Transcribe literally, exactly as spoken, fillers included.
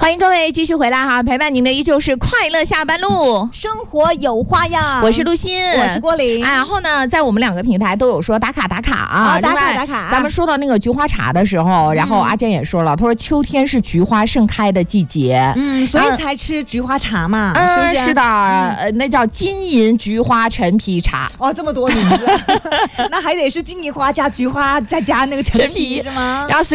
欢迎各位继续回来哈，陪伴您的依旧是快乐下班路， 生活有花样。 我是陆欣， 我是郭玲。 哎，然后呢，在我们两个平台都有说打卡打卡啊， 哦、打卡打卡。 咱们说到那个菊花茶的时候，然后阿健也说了，他说秋天是菊花盛开的季节， 嗯，所以才吃菊花茶嘛。 嗯， 是不是？ 是的，呃，那叫金银菊花陈皮茶。 哦，这么多名字，那还得是金银花加菊花再加那个陈皮是吗？ 然后。